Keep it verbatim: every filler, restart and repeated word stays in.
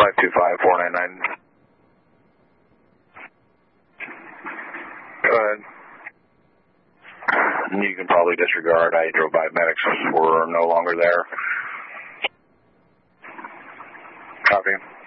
five two five, four nine nine. Go ahead. You can probably disregard. I drove by. Medics were no longer there. Copy.